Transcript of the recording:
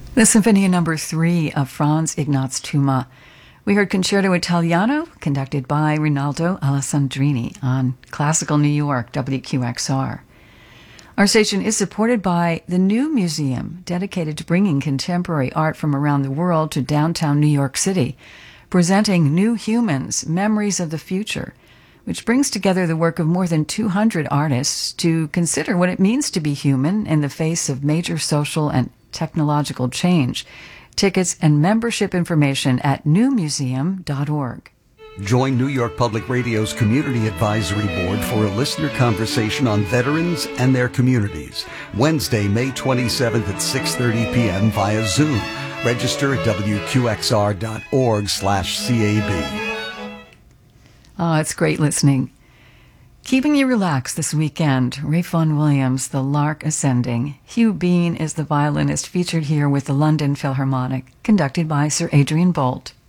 The Symphony number 3 of Franz Ignaz Tuma. We heard Concerto Italiano, conducted by Rinaldo Alessandrini on Classical New York, WQXR. Our station is supported by the New Museum, dedicated to bringing contemporary art from around the world to downtown New York City, presenting New Humans, Memories of the Future, which brings together the work of more than 200 artists to consider what it means to be human in the face of major social and technological change. Tickets and membership information at newmuseum.org. Join New York Public Radio's Community Advisory Board for a listener conversation on veterans and their communities. Wednesday, May 27th at 6:30 p.m. via Zoom. Register at wqxr.org/CAB. Oh, it's great listening. Keeping you relaxed this weekend, Ralph Vaughan Williams, The Lark Ascending. Hugh Bean is the violinist featured here with the London Philharmonic, conducted by Sir Adrian Boult.